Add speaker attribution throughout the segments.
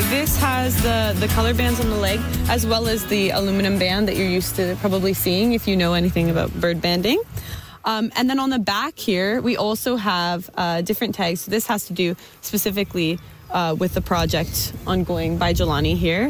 Speaker 1: this has the color bands on the leg, as well as the aluminum band that you're used to probably seeing if you know anything about bird banding. And then on the back here, we also have different tags. So this has to do specifically with the project ongoing by Jelani here.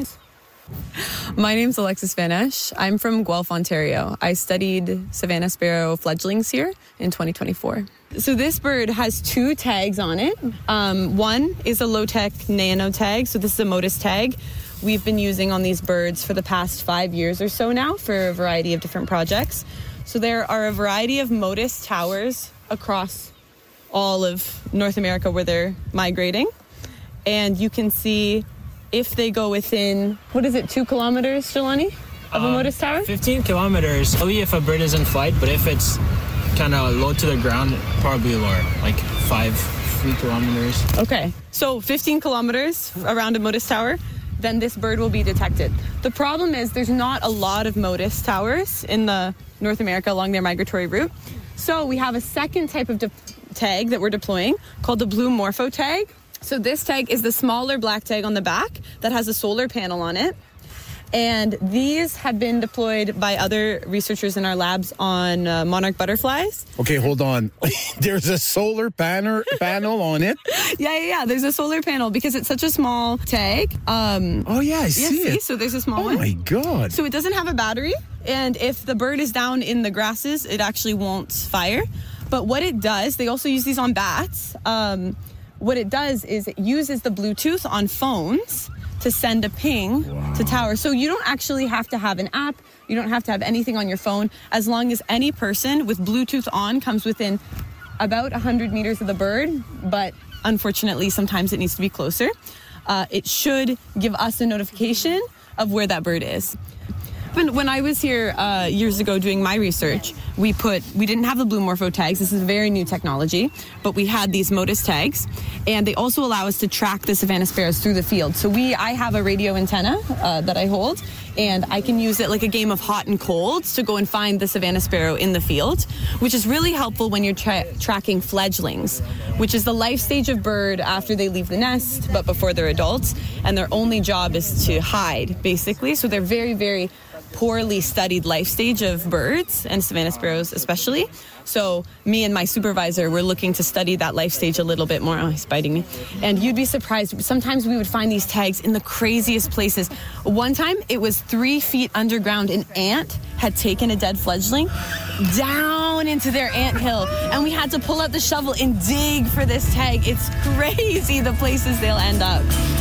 Speaker 1: My name's Alexis Van Esch. I'm from Guelph, Ontario. I studied Savannah Sparrow fledglings here in 2024. So this bird has 2 tags on it. One is a low-tech nano tag. So this is a Motus tag. We've been using on these birds for the past 5 years or so now for a variety of different projects. So there are a variety of Motus towers across all of North America where they're migrating. And you can see if they go within, 2 kilometers, Jelani, of a Motus tower?
Speaker 2: 15 kilometers, only if a bird is in flight, but if it's kind of low to the ground, probably lower, like 3 kilometers.
Speaker 1: Okay, so 15 kilometers around a Motus tower, then this bird will be detected. The problem is there's not a lot of Motus towers in the North America along their migratory route. So we have a second type of tag that we're deploying called the Blue Morpho tag. So this tag is the smaller black tag on the back that has a solar panel on it. And these have been deployed by other researchers in our labs on monarch butterflies.
Speaker 3: Okay, hold on. There's a solar panel on it?
Speaker 1: Yeah. There's a solar panel because it's such a small tag.
Speaker 3: I see it.
Speaker 1: So there's a small one.
Speaker 3: Oh, my God.
Speaker 1: So it doesn't have a battery. And if the bird is down in the grasses, it actually won't fire. But what it does, they also use these on bats. What it does is it uses the Bluetooth on phones to send a ping to towers. So you don't actually have to have an app. You don't have to have anything on your phone. As long as any person with Bluetooth on comes within about 100 meters of the bird, but unfortunately, sometimes it needs to be closer, it should give us a notification of where that bird is. When I was here years ago doing my research, we didn't have the Blue Morpho tags. This is a very new technology, but we had these Motus tags, and they also allow us to track the Savannah sparrows through the field. So I have a radio antenna that I hold, and I can use it like a game of hot and cold to go and find the Savannah sparrow in the field, which is really helpful when you're tracking fledglings, which is the life stage of bird after they leave the nest, but before they're adults, and their only job is to hide, basically. So they're very, very poorly studied life stage of birds, and Savannah sparrows especially. So me and my supervisor were looking to study that life stage a little bit more. Oh, he's biting me. And you'd be surprised. Sometimes we would find these tags in the craziest places. One time, it was 3 feet underground. An ant had taken a dead fledgling down into their anthill, and we had to pull out the shovel and dig for this tag. It's crazy the places they'll end up.